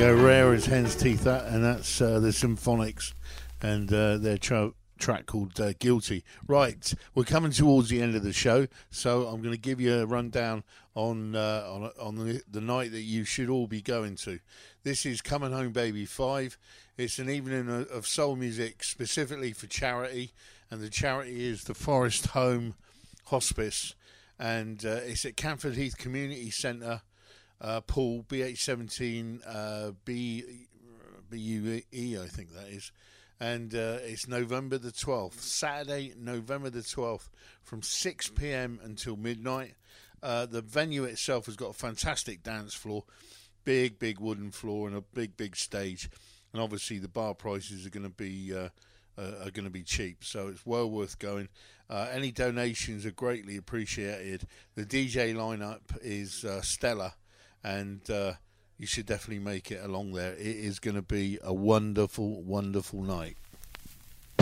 go, rare as hen's teeth, and that's the Symphonics and their track called Guilty. Right, we're coming towards the end of the show, so I'm going to give you a rundown on the night that you should all be going to. This is Coming Home Baby 5. It's an evening of soul music specifically for charity, and the charity is the Forest Home Hospice, and it's at Canford Heath Community Centre, Poole, BH17 BUE, I think that is. And it's November the 12th, Saturday, November the 12th, from 6 p.m. until midnight. The venue itself has got a fantastic dance floor, big wooden floor, and a big stage. And obviously the bar prices are going to be cheap, so it's well worth going. Any donations are greatly appreciated. The DJ lineup is stellar, and you should definitely make it along there. It is going to be a wonderful night.